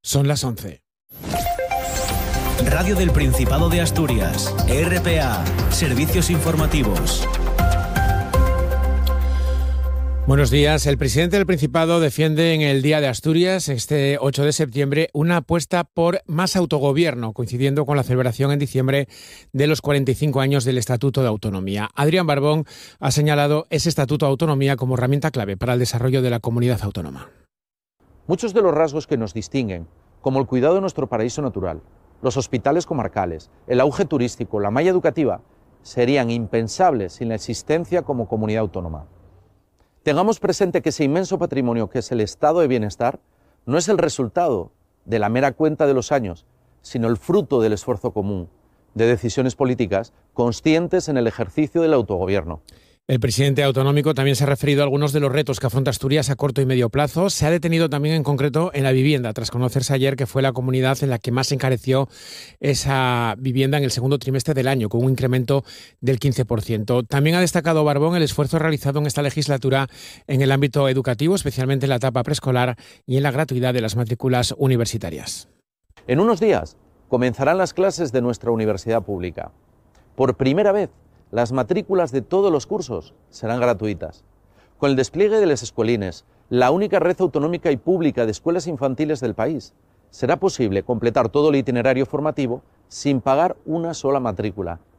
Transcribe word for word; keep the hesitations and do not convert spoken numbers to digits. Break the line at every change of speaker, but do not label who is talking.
Son las once.
Radio del Principado de Asturias, R P A, Servicios Informativos.
Buenos días. El presidente del Principado defiende en el Día de Asturias, este ocho de septiembre, una apuesta por más autogobierno, coincidiendo con la celebración en diciembre de los cuarenta y cinco años del Estatuto de Autonomía. Adrián Barbón ha señalado ese Estatuto de Autonomía como herramienta clave para el desarrollo de la comunidad autónoma.
Muchos de los rasgos que nos distinguen, como el cuidado de nuestro paraíso natural, los hospitales comarcales, el auge turístico, la malla educativa, serían impensables sin la existencia como comunidad autónoma. Tengamos presente que ese inmenso patrimonio que es el estado de bienestar no es el resultado de la mera cuenta de los años, sino el fruto del esfuerzo común, de decisiones políticas conscientes en el ejercicio del autogobierno.
El presidente autonómico también se ha referido a algunos de los retos que afronta Asturias a corto y medio plazo. Se ha detenido también en concreto en la vivienda, tras conocerse ayer que fue la comunidad en la que más se encareció esa vivienda en el segundo trimestre del año, con un incremento del quince por ciento. También ha destacado Barbón el esfuerzo realizado en esta legislatura en el ámbito educativo, especialmente en la etapa preescolar y en la gratuidad de las matrículas universitarias.
En unos días comenzarán las clases de nuestra universidad pública. Por primera vez, las matrículas de todos los cursos serán gratuitas. Con el despliegue de las escuelines, la única red autonómica y pública de escuelas infantiles del país, será posible completar todo el itinerario formativo sin pagar una sola matrícula,